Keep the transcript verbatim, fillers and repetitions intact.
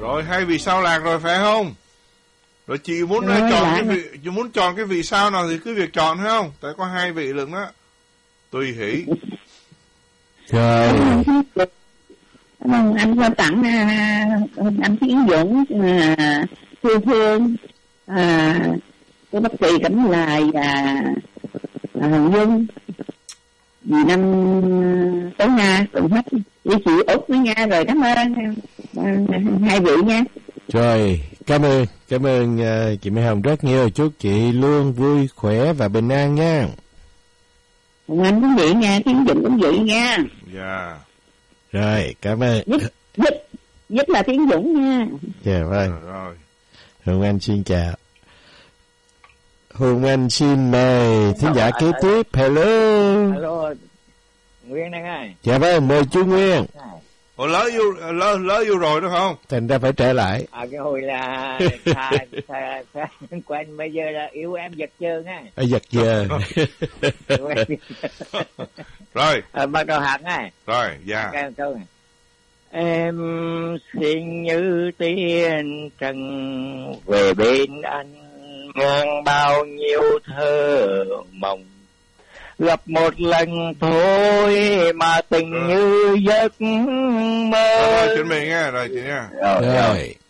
Rồi hai vì sao lạc rồi phải không? Rồi chị muốn Rồi, chọn lạc cái vị, chị muốn chọn cái vì sao nào thì cứ việc chọn thấy không? Tại có hai vị lượng đó. Tùy hỷ. Rồi. Cảm ơn anh qua tặng à, anh Tiến Dũng, à, Thư Phương, à, cái Bác Kỳ Cẩm Lài và à, Hồng Dung. Vì năm tối Nga cùng hết với chị Út với Nga rồi, cảm ơn à, hai vị nha. Rồi, cảm ơn, cảm ơn uh, chị Mỹ Hồng rất nhiều. Chúc chị luôn vui khỏe và bình an nha. Anh cũng vậy nha, Tiến Dũng cũng vậy nha. Dạ. Rồi, cảm ơn. Giúp, giúp, giúp là Tiến Dũng nha. Dạ vâng. Rồi. Hùng Anh xin chào. Hùng Anh xin mời thính giả kế tiếp. Hello. Hello, Nguyên đây ơi. Dạ vâng, mời chú Nguyên. Ủa lỡ vô, lỡ, lỡ vô rồi đúng không? Thành ra phải trở lại. À cái hồi là thà, thà, thà, quen bây giờ là yêu em giật trơn á. À, giật giờ. Rồi. À, bắt đầu hát ngay. Rồi, dạ. Cái câu này. Em xin như tiên trần về bên anh, mang bao nhiêu thơ mộng, gặp một lần thôi mà tình rồi. như giấc mơ. Rồi, chuẩn bị nghe rồi chị nha. Rồi, Rồi.